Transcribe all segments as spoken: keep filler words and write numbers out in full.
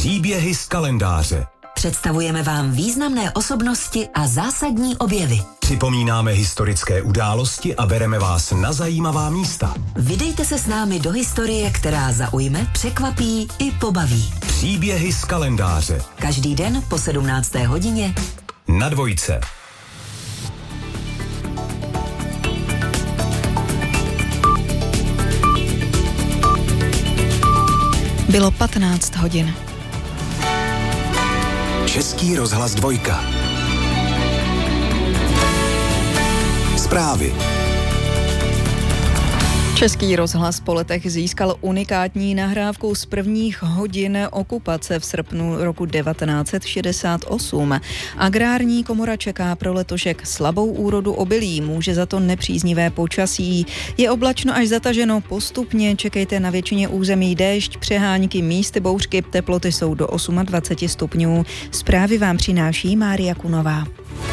Příběhy z kalendáře. Představujeme vám významné osobnosti a zásadní objevy. Připomínáme historické události a bereme vás na zajímavá místa. Vydejte se s námi do historie, která zaujme, překvapí i pobaví. Příběhy z kalendáře. Každý den po sedmnácté hodině na Dvojce. Bylo patnáct hodin. Český rozhlas Dvojka. Zprávy. Český rozhlas po letech získal unikátní nahrávku z prvních hodin okupace v srpnu roku devatenáct set šedesát osm. Agrární komora čeká pro letošek slabou úrodu obilí, může za to nepříznivé počasí. Je oblačno až zataženo postupně, čekejte na většině území déšť, přehánky, místy bouřky, teploty jsou do dvacet osm stupňů. Zprávy vám přináší Mária Kunová.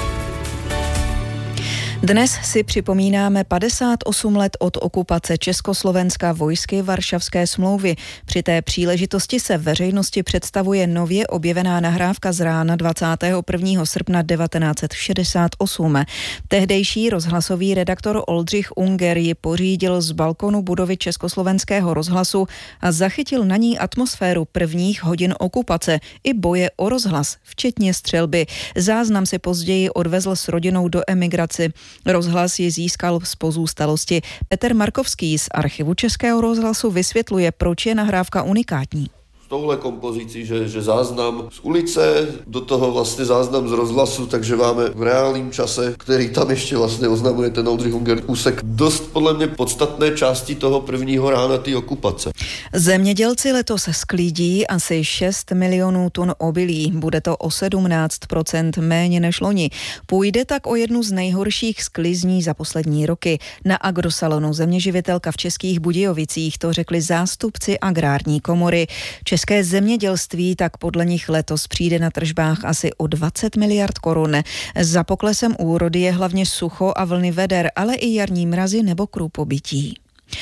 Dnes si připomínáme padesát osm let od okupace Československa vojsky Varšavské smlouvy. Při té příležitosti se veřejnosti představuje nově objevená nahrávka z rána dvacátého prvního srpna devatenáct set šedesát osm. Tehdejší rozhlasový redaktor Oldřich Unger ji pořídil z balkonu budovy Československého rozhlasu a zachytil na ní atmosféru prvních hodin okupace i boje o rozhlas, včetně střelby. Záznam si později odvezl s rodinou do emigraci. Rozhlas ji získal z pozůstalosti. Petr Markovský z archivu Českého rozhlasu vysvětluje, proč je nahrávka unikátní. Touhle kompozicí, že, že záznam z ulice, do toho vlastně záznam z rozhlasu, takže máme v reálném čase, který tam ještě vlastně oznamuje ten Oldřich Unger, úsek dost podle mě podstatné části toho prvního rána té okupace. Zemědělci letos sklídí asi šest milionů tun obilí, bude to o sedmnáct procent méně než loni. Půjde tak o jednu z nejhorších sklizní za poslední roky. Na agrosalonu Zeměživitelka v Českých Budějovicích to řekli zástupci agrární komory. České zemědělství tak podle nich letos přijde na tržbách asi o dvacet miliard korun. Za poklesem úrody je hlavně sucho a vlny veder, ale i jarní mrazy nebo krůpobytí.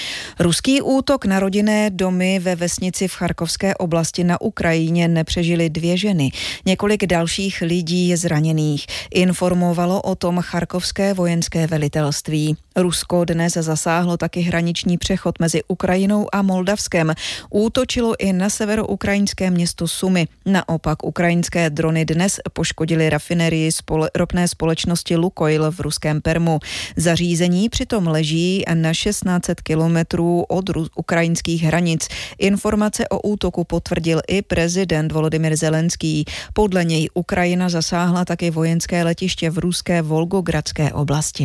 Ruský útok na rodinné domy ve vesnici v Charkovské oblasti na Ukrajině nepřežily dvě ženy. Několik dalších lidí je zraněných. Informovalo o tom charkovské vojenské velitelství. Rusko dnes zasáhlo taky hraniční přechod mezi Ukrajinou a Moldavskem. Útočilo i na severoukrajinské město Sumy. Naopak ukrajinské drony dnes poškodily rafinerii spole- ropné společnosti Lukoil v ruském Permu. Zařízení přitom leží na šestnáct set kilometrů od ru- ukrajinských hranic. Informace o útoku potvrdil i prezident Volodymyr Zelenský. Podle něj Ukrajina zasáhla taky vojenské letiště v ruské Volgogradské oblasti.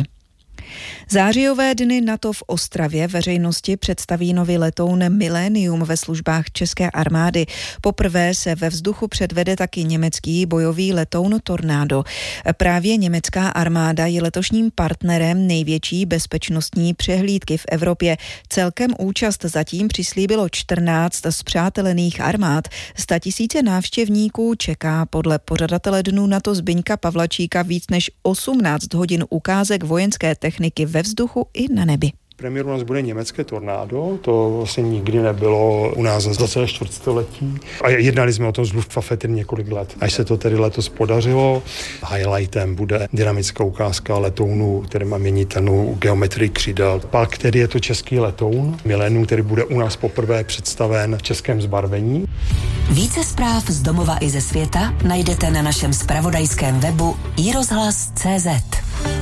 Zářijové dny NATO v Ostravě veřejnosti představí nový letoun Millennium ve službách české armády. Poprvé se ve vzduchu předvede taky německý bojový letoun Tornado. Právě německá armáda je letošním partnerem největší bezpečnostní přehlídky v Evropě. Celkem účast zatím přislíbilo čtrnáct spřátelených armád. Statisíce návštěvníků čeká podle pořadatele dnů NATO Zbyňka Pavlačíka víc než osmnáct hodin ukázek vojenské techniky ve vzduchu i na nebi. Premiér u nás bude německé Tornado, to vlastně nikdy nebylo u nás za celé čtvrtstoletí. A jednali jsme o tom s Luftwaffe tedy několik let. Až se to tedy letos podařilo, highlightem bude dynamická ukázka letounu, který má měnitelnou geometrii křídel. Pak tedy je to český letoun Millennium, který bude u nás poprvé představen v českém zbarvení. Více zpráv z domova i ze světa najdete na našem zpravodajském webu i rozhlas tečka cé zet.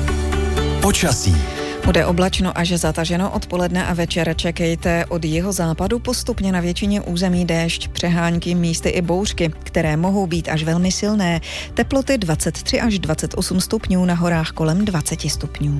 Počasí. Bude oblačno až zataženo odpoledne a večer. Čekejte od jihozápadu postupně na většině území déšť, přehánky, místy i bouřky, které mohou být až velmi silné. Teploty dvacet tři až dvacet osm stupňů, na horách kolem dvacet stupňů.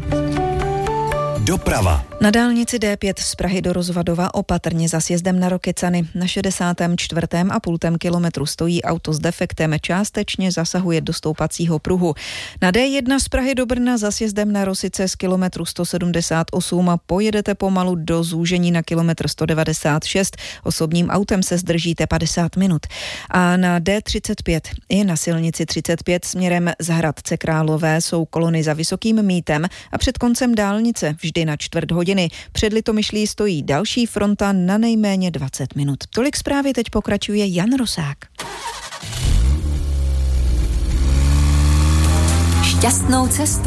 Doprava. Na dálnici D pět z Prahy do Rozvadova opatrně za sjezdem na Rokycany. Na šedesátém čtvrtém a půltém kilometru stojí auto s defektem, částečně zasahuje do stoupacího pruhu. Na D jedna z Prahy do Brna za sjezdem na Rosice z kilometru sto sedmdesát osm a pojedete pomalu do zúžení na kilometr sto devadesát šest. Osobním autem se zdržíte padesát minut. A na D třicet pět i na silnici třicet pět směrem z Hradce Králové jsou kolony za Vysokým Mýtem a před koncem dálnice vždy na čtvrt hodiny. Před Litomyšlí stojí další fronta na nejméně dvacet minut. Tolik zprávy, teď pokračuje Jan Rosák. šťastnou cestu.